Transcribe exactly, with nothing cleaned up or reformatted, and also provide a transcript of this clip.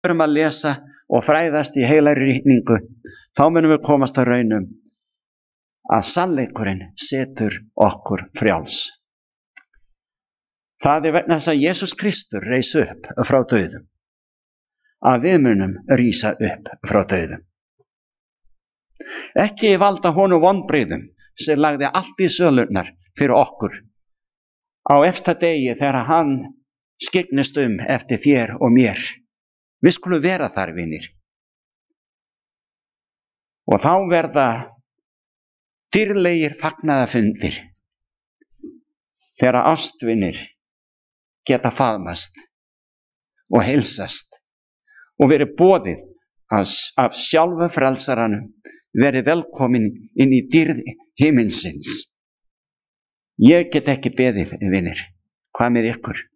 erum að lesa og fræðast í heilagri ritningu, þá munum við komast að raunum að sannleikurinn setur okkur frjáls. Það er vegna þess að Jesús Kristur reis upp frá dauðum, að við munum rísa upp frá dauðum. Ekki valda honum vonbrigðum sem lagði allt í sölurnar fyrir okkur á efsta degi þegar hann skyggnist um eftir þér og mér. Við skulum vera þar, vinir. Og þá verða dýrlegir fagnaðarfundir þegar ástvinir geta faðmast og heilsast og verið boðið af sjálfu frelsaranum, verið velkomin inn í dýrð himinsins. Ég get ekki beðið, vinir. Hvað með ykkur?